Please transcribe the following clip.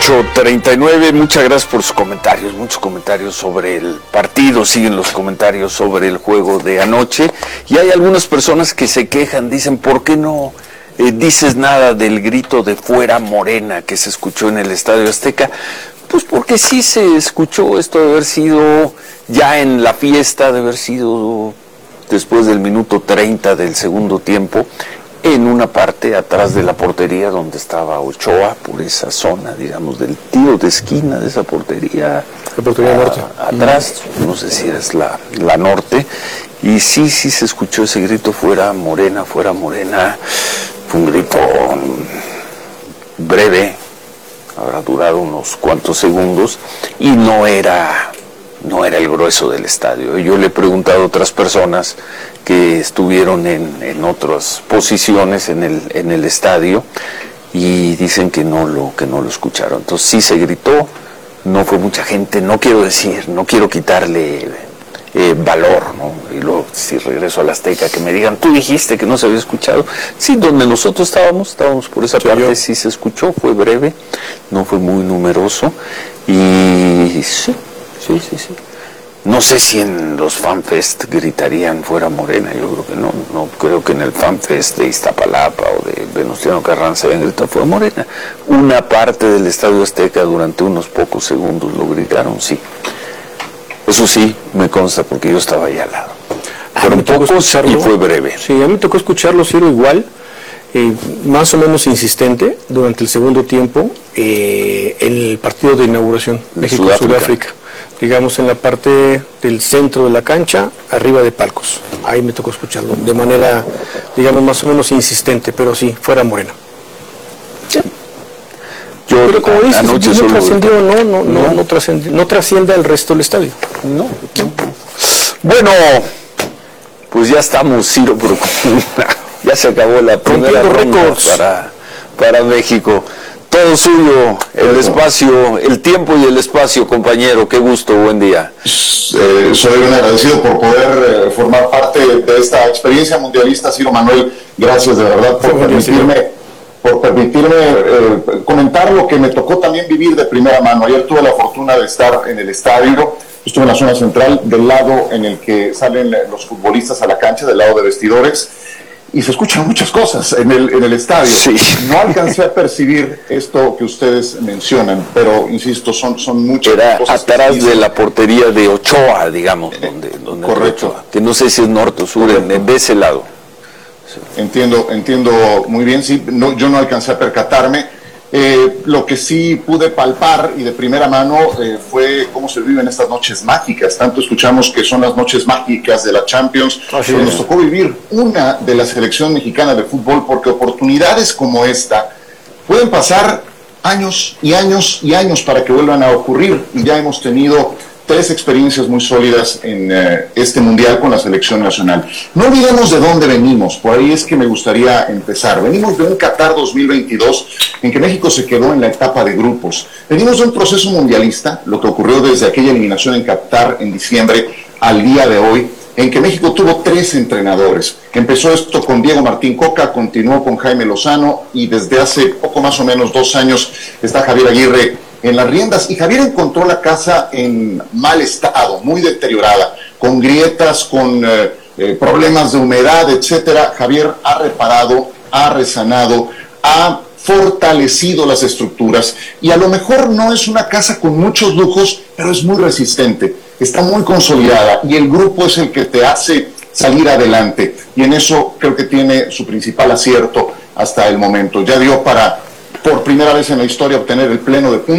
8:39, muchas gracias por sus comentarios, muchos comentarios sobre el partido, siguen los comentarios sobre el juego de anoche, y hay algunas personas que se quejan, dicen, ¿por qué no dices nada del grito de fuera Morena que se escuchó en el Estadio Azteca? Pues porque sí se escuchó, esto de haber sido ya en la fiesta, de haber sido después del minuto 30 del segundo tiempo, en una parte atrás de la portería donde estaba Ochoa, por esa zona, digamos, del tiro de esquina de esa portería. La portería norte. Atrás, no sé si es la norte, y sí se escuchó ese grito, fuera Morena, fuera Morena. Fue un grito breve, habrá durado unos cuantos segundos, y no era el grueso del estadio. Yo le he preguntado a otras personas que estuvieron en otras posiciones en el estadio y dicen que no lo escucharon. Entonces sí se gritó, no fue mucha gente, no quiero quitarle valor, ¿no? Y luego, si regreso a la Azteca, que me digan, tú dijiste que no se había escuchado. Sí, donde nosotros estábamos por esa parte, sí se escuchó, fue breve, no fue muy numeroso, y sí. No sé si en los FanFest gritarían fuera Morena, yo creo que no creo que en el FanFest de Iztapalapa o de Venustiano Carranza hayan gritado fuera Morena. Una parte del Estadio Azteca durante unos pocos segundos lo gritaron, sí. Eso sí, me consta porque yo estaba ahí al lado. Fueron pocos y fue breve. Sí, a mí me tocó escucharlo, Ciro, igual, más o menos insistente durante el segundo tiempo, el partido de inauguración México-Sudáfrica. Digamos, en la parte del centro de la cancha, arriba de palcos. Ahí me tocó escucharlo, de manera, digamos, más o menos insistente, pero sí, fuera Morena. Sí. Pero como dices, no trascendió, no trasciende al resto del estadio. No. Bueno, pues ya estamos, Ciro, pero ya se acabó la primera ronda para México. Todo suyo, el espacio, el tiempo y el espacio, compañero. Qué gusto, buen día. Soy un agradecido por poder formar parte de esta experiencia mundialista, Ciro Manuel. Gracias de verdad por permitirme comentar lo que me tocó también vivir de primera mano. Ayer tuve la fortuna de estar en el estadio. Estuve en la zona central, del lado en el que salen los futbolistas a la cancha, del lado de vestidores. Y se escuchan muchas cosas en el estadio. Sí. No alcancé a percibir esto que ustedes mencionan, pero insisto, son muchas cosas. Atrás de la portería de Ochoa, digamos, donde correcto. Ochoa, que no sé si es norte o sur, de ese lado. Sí. Entiendo muy bien, sí, yo no alcancé a percatarme. Lo que sí pude palpar y de primera mano fue cómo se viven estas noches mágicas. Tanto escuchamos que son las noches mágicas de la Champions, pero nos tocó vivir una de la selección mexicana de fútbol, porque oportunidades como esta pueden pasar años y años y años para que vuelvan a ocurrir, y ya hemos tenido 3 experiencias muy sólidas en este mundial con la selección nacional. No olvidemos de dónde venimos, por ahí es que me gustaría empezar. Venimos de un Qatar 2022 en que México se quedó en la etapa de grupos. Venimos de un proceso mundialista, lo que ocurrió desde aquella eliminación en Qatar en diciembre al día de hoy, en que México tuvo 3 entrenadores. Empezó esto con Diego Martín Coca, continuó con Jaime Lozano, y desde hace poco más o menos 2 años está Javier Aguirre en las riendas, y Javier encontró la casa en mal estado, muy deteriorada, con grietas, con problemas de humedad, etcétera. Javier ha reparado, ha resanado, ha fortalecido las estructuras, y a lo mejor no es una casa con muchos lujos, pero es muy resistente, está muy consolidada, y el grupo es el que te hace salir adelante, y en eso creo que tiene su principal acierto hasta el momento. Ya dio para, por primera vez en la historia, obtener el pleno de puntos.